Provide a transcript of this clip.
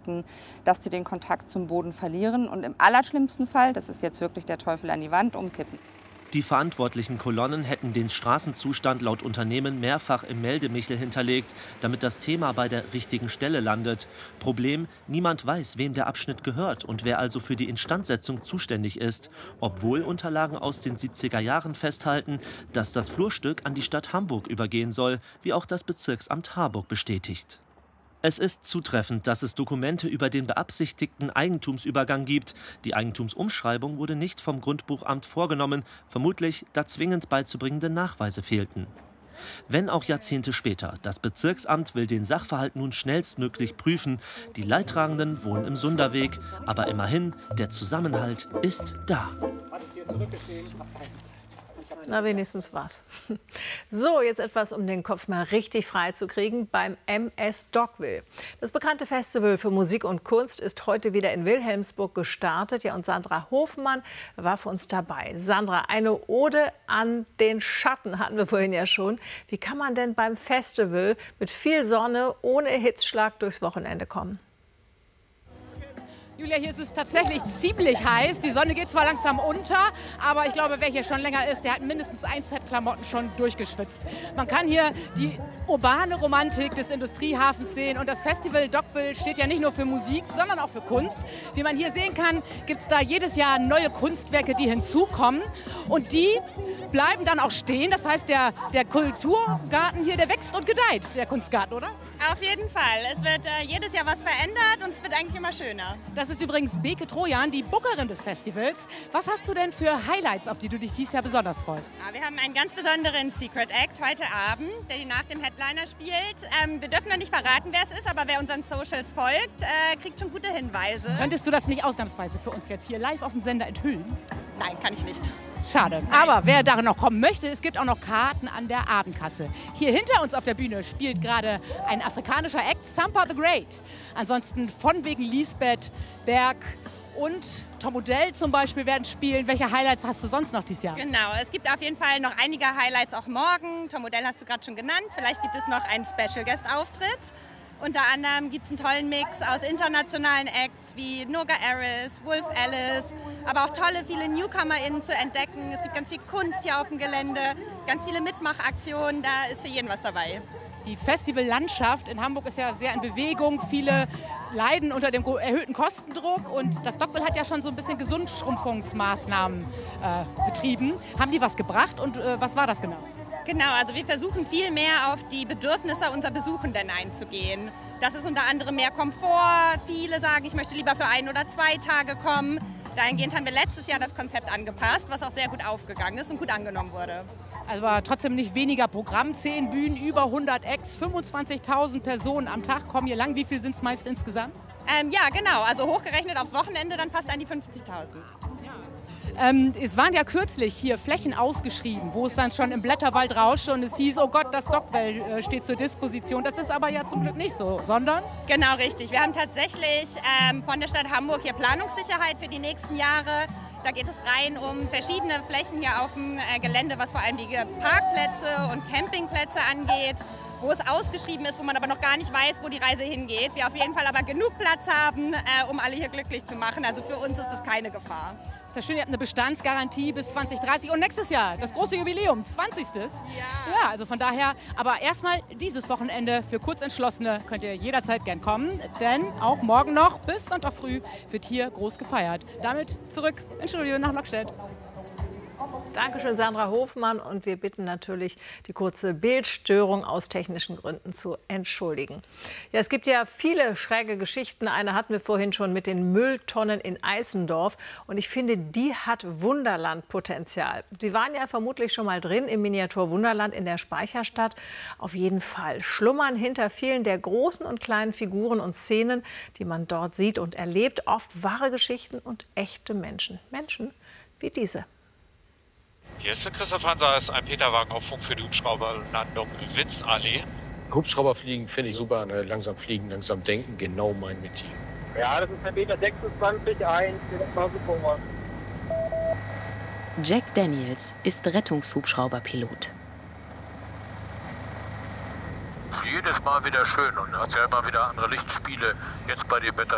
befürchten, dass sie den Kontakt zum Boden verlieren und im allerschlimmsten Fall, das ist jetzt wirklich der Teufel an die Wand, umkippen. Die verantwortlichen Kolonnen hätten den Straßenzustand laut Unternehmen mehrfach im Meldemichel hinterlegt, damit das Thema bei der richtigen Stelle landet. Problem: Niemand weiß, wem der Abschnitt gehört und wer also für die Instandsetzung zuständig ist. Obwohl Unterlagen aus den 70er Jahren festhalten, dass das Flurstück an die Stadt Hamburg übergehen soll, wie auch das Bezirksamt Harburg bestätigt. Es ist zutreffend, dass es Dokumente über den beabsichtigten Eigentumsübergang gibt. Die Eigentumsumschreibung wurde nicht vom Grundbuchamt vorgenommen, vermutlich da zwingend beizubringende Nachweise fehlten. Wenn auch Jahrzehnte später, das Bezirksamt will den Sachverhalt nun schnellstmöglich prüfen. Die Leidtragenden wohnen im Sunderweg, aber immerhin, der Zusammenhalt ist da. Na, wenigstens was. So, jetzt etwas, um den Kopf mal richtig frei zu kriegen beim MS Dogville. Das bekannte Festival für Musik und Kunst ist heute wieder in Wilhelmsburg gestartet. Ja, und Sandra Hofmann war für uns dabei. Sandra, eine Ode an den Schatten hatten wir vorhin ja schon. Wie kann man denn beim Festival mit viel Sonne ohne Hitzschlag durchs Wochenende kommen? Julia, hier ist es tatsächlich ziemlich heiß. Die Sonne geht zwar langsam unter, aber ich glaube, wer hier schon länger ist, der hat mindestens ein Set Klamotten schon durchgeschwitzt. Man kann hier die urbane Romantik des Industriehafens sehen. Und das Festival Dogville steht ja nicht nur für Musik, sondern auch für Kunst. Wie man hier sehen kann, gibt es da jedes Jahr neue Kunstwerke, die hinzukommen. Und die bleiben dann auch stehen. Das heißt, der Kulturgarten hier, der wächst und gedeiht, der Kunstgarten, oder? Auf jeden Fall. Es wird jedes Jahr was verändert und es wird eigentlich immer schöner. Das ist übrigens Beke Trojan, die Bookerin des Festivals. Was hast du denn für Highlights, auf die du dich dieses Jahr besonders freust? Ja, wir haben einen ganz besonderen Secret Act heute Abend, der nach dem Headliner spielt. Wir dürfen noch nicht verraten, wer es ist, aber wer unseren Socials folgt, kriegt schon gute Hinweise. Könntest du das nicht ausnahmsweise für uns jetzt hier live auf dem Sender enthüllen? Nein, kann ich nicht. Schade. Aber wer darin noch kommen möchte, es gibt auch noch Karten an der Abendkasse. Hier hinter uns auf der Bühne spielt gerade ein afrikanischer Act, Sampa the Great. Ansonsten von wegen Lisbeth, Berg und Tom Odell zum Beispiel werden spielen. Welche Highlights hast du sonst noch dieses Jahr? Genau, es gibt auf jeden Fall noch einige Highlights auch morgen. Tom Odell hast du gerade schon genannt. Vielleicht gibt es noch einen Special Guest Auftritt. Unter anderem gibt es einen tollen Mix aus internationalen Acts wie Noga Aris, Wolf Alice, aber auch viele NewcomerInnen zu entdecken. Es gibt ganz viel Kunst hier auf dem Gelände, ganz viele Mitmachaktionen, da ist für jeden was dabei. Die Festivallandschaft in Hamburg ist ja sehr in Bewegung. Viele leiden unter dem erhöhten Kostendruck und das Dogville hat ja schon so ein bisschen Gesundschrumpfungsmaßnahmen betrieben. Haben die was gebracht und was war das genau? Genau, also wir versuchen viel mehr auf die Bedürfnisse unserer Besuchenden einzugehen. Das ist unter anderem mehr Komfort. Viele sagen, ich möchte lieber für 1 oder 2 Tage kommen. Dahingehend haben wir letztes Jahr das Konzept angepasst, was auch sehr gut aufgegangen ist und gut angenommen wurde. Also aber trotzdem nicht weniger Programm, 10 Bühnen, über 100 Acts, 25.000 Personen am Tag kommen hier lang. Wie viel sind es meist insgesamt? Ja, genau, also hochgerechnet aufs Wochenende dann fast an die 50.000. Es waren ja kürzlich hier Flächen ausgeschrieben, wo es dann schon im Blätterwald rauschte und es hieß, oh Gott, das Dogville steht zur Disposition. Das ist aber ja zum Glück nicht so, sondern? Genau, richtig. Wir haben tatsächlich von der Stadt Hamburg hier Planungssicherheit für die nächsten Jahre. Da geht es rein um verschiedene Flächen hier auf dem Gelände, was vor allem die Parkplätze und Campingplätze angeht, wo es ausgeschrieben ist, wo man aber noch gar nicht weiß, wo die Reise hingeht. Wir auf jeden Fall aber genug Platz haben, um alle hier glücklich zu machen. Also für uns ist es keine Gefahr. Ist ja schön, ihr habt eine Bestandsgarantie bis 2030 und nächstes Jahr das große Jubiläum, 20. Ja, also von daher, aber erstmal dieses Wochenende für Kurzentschlossene könnt ihr jederzeit gern kommen, denn auch morgen noch bis Sonntag früh wird hier groß gefeiert. Damit zurück ins Studio nach Lockstedt. Dankeschön, Sandra Hofmann. Und wir bitten natürlich, die kurze Bildstörung aus technischen Gründen zu entschuldigen. Ja, es gibt ja viele schräge Geschichten. Eine hatten wir vorhin schon mit den Mülltonnen in Eisendorf. Und ich finde, die hat Wunderlandpotenzial. Sie waren ja vermutlich schon mal drin im Miniatur Wunderland in der Speicherstadt. Auf jeden Fall schlummern hinter vielen der großen und kleinen Figuren und Szenen, die man dort sieht und erlebt, oft wahre Geschichten und echte Menschen. Menschen wie diese. Hier ist der Christoph Hanser, ist ein Peterwagen auf Funk für die Hubschrauberlandung Witzallee. Hubschrauber fliegen finde ich super, ne? Langsam fliegen, langsam denken, genau mein Metier. Ja, das ist ein Meter 26,1, super. Jack Daniels ist Rettungshubschrauberpilot. Jedes Mal wieder schön und hat ja immer wieder andere Lichtspiele. Jetzt bei dem Wetter